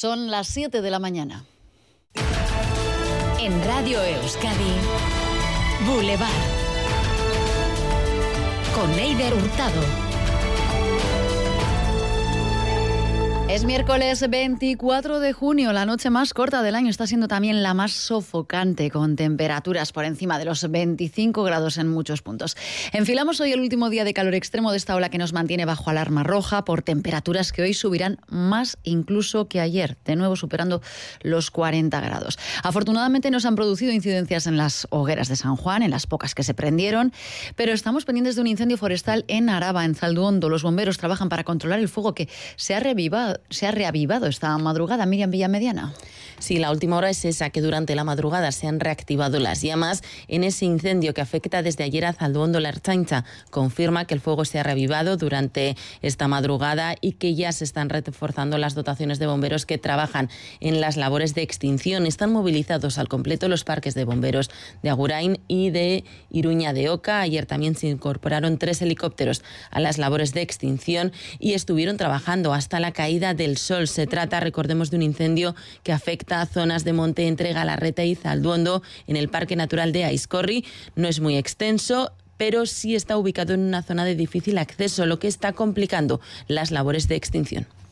Son las 7 de la mañana. En Radio Euskadi, Boulevard. Con Eider Hurtado. Es miércoles 24 de junio, la noche más corta del año. Está siendo también la más sofocante, con temperaturas por encima de los 25 grados en muchos puntos. Enfilamos hoy el último día de calor extremo de esta ola que nos mantiene bajo alarma roja por temperaturas que hoy subirán más incluso que ayer, de nuevo superando los 40 grados. Afortunadamente no se han producido incidencias en las hogueras de San Juan, en las pocas que se prendieron, pero estamos pendientes de un incendio forestal en Araba, en Zalduondo. Los bomberos trabajan para controlar el fuego que se ha reavivado esta madrugada. Miriam Villamediana. Sí, la última hora es esa, que durante la madrugada se han reactivado las llamas en ese incendio que afecta desde ayer a Zalduondo la Ertzaintza. Confirma que el fuego se ha reavivado durante esta madrugada y que ya se están reforzando las dotaciones de bomberos que trabajan en las labores de extinción. Están movilizados al completo los parques de bomberos de Agurain y de Iruña de Oca. Ayer también se incorporaron 3 helicópteros a las labores de extinción y estuvieron trabajando hasta la caída del sol. Se trata, recordemos, de un incendio que afecta a zonas de monte entre Galarreta y Zalduondo en el Parque Natural de Aizkorri. No es muy extenso, pero sí está ubicado en una zona de difícil acceso, lo que está complicando las labores de extinción.